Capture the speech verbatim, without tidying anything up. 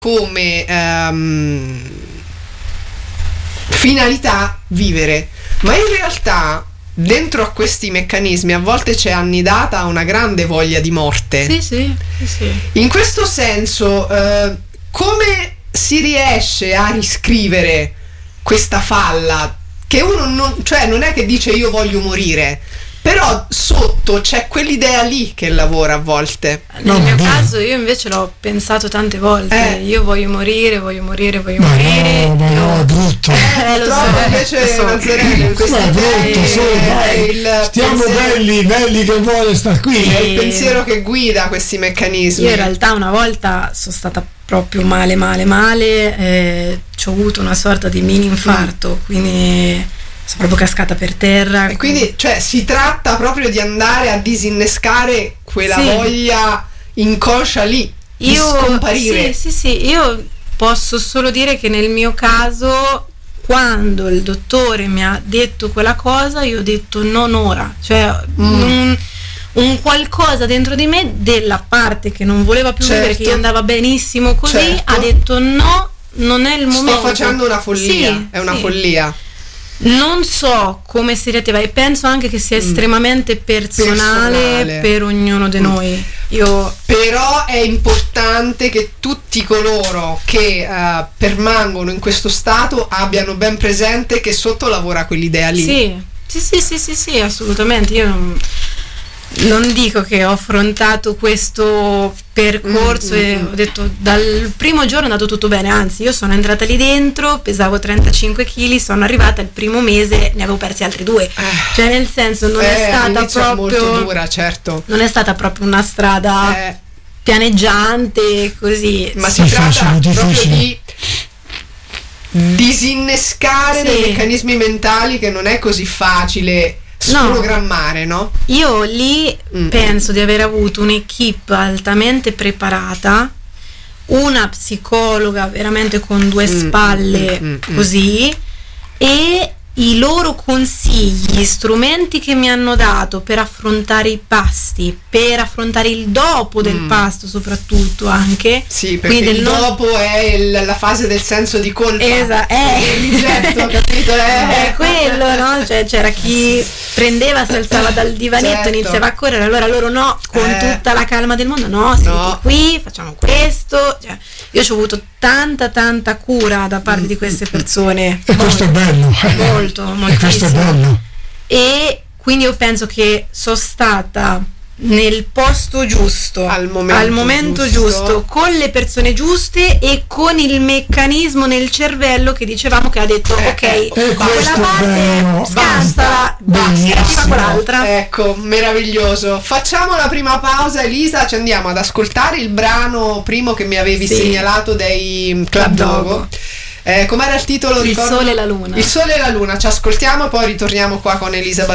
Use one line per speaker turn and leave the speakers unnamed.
come um, finalità vivere, ma in realtà dentro a questi meccanismi a volte c'è annidata una grande voglia di morte.
Sì, sì, sì, sì.
In questo senso, uh, come si riesce a riscrivere questa falla? Che uno non, cioè non è che dice io voglio morire, però sotto c'è quell'idea lì che lavora a volte.
Nel
No,
mio
ma
caso io invece l'ho pensato tante volte.
Eh.
Io voglio morire, voglio morire, voglio
Ma
morire.
no, ma no, è brutto.
Eh, lo
Trovo
so,
invece
lo so.
Nazareno in questa
Ma è brutto, sì, dai.
il
Stiamo
pensiero-
belli, belli che vuole sta qui.
è il
Eh.
pensiero che guida questi meccanismi.
Io in realtà una volta sono stata proprio male, male, male. Eh, ci ho avuto una sorta di mini infarto, quindi sono proprio cascata per terra.
E quindi, cioè, si tratta proprio di andare a disinnescare quella
Sì.
voglia inconscia lì, di
Io,
scomparire.
sì, sì, sì, io posso solo dire che nel mio caso, quando il dottore mi ha detto quella cosa, io ho detto non ora, cioè
Mm.
un, un qualcosa dentro di me, della parte che non voleva più
Certo.
vivere, che gli andava benissimo così,
Certo.
ha detto no, non è il momento.
Sto facendo una follia,
Sì,
è una
sì.
follia.
Non so come si riattiva e penso anche che sia
Mm.
estremamente personale,
Personale.
per ognuno di
Mm.
noi. Io
Però è importante che tutti coloro che eh, permangono in questo stato abbiano ben presente che sotto lavora quell'idea lì.
Sì, sì, sì, sì, sì, sì, assolutamente. Io non, non dico che ho affrontato questo percorso
Mm,
e
mm,
ho detto dal primo giorno è andato tutto bene, anzi io sono entrata lì dentro, pesavo trentacinque chili, sono arrivata il primo mese, ne avevo persi altri due. Cioè nel senso non
Eh,
è stata
all'inizio è molto
proprio
dura, certo.
non è stata proprio una strada
Eh,
pianeggiante così.
ma
Sì,
si
sì,
tratta
sì,
proprio
difficile.
di disinnescare
Sì.
dei meccanismi mentali che non è così facile
No.
sprogrammare, no?
Io lì
Mm.
penso di aver avuto un'equipe altamente preparata, una psicologa veramente con due
Mm,
spalle
mm, mm, mm.
così, e i loro consigli, gli strumenti che mi hanno dato per affrontare i pasti, per affrontare il dopo del
Mm.
pasto soprattutto anche.
Sì, perché
Quindi
il
del non-
dopo è il- la fase del senso di colpa.
Esa- eh.
Il rigetto, capito? Eh.
È quello, no? Cioè c'era chi prendeva, si alzava dal divanetto,
Certo.
iniziava a correre, allora loro no, con
Eh.
tutta la calma del mondo, no, siete
No.
qui, facciamo questo. Cioè, io ci ho avuto tanta tanta cura da parte di queste persone.
E questo è bello.
Molto,
E questo è
moltissimo.
bello.
E quindi io penso che sono stata nel posto giusto,
Al momento
momento
giusto.
giusto, con le persone giuste e con il meccanismo nel cervello che dicevamo che ha detto
Eh,
ok,
eh,
e
quella
questo è
parte
bello,
scansala, basta,
bellissimo.
fa quell'altra.
Ecco, meraviglioso. Facciamo la prima pausa, Elisa, ci andiamo ad ascoltare il brano primo che mi avevi
Sì.
segnalato dei Club
Club
Dogo.
Dogo.
Eh, com'era il titolo?
Il
Ricordo?
sole e la luna.
Il sole e la luna, ci ascoltiamo, poi ritorniamo qua con Elisa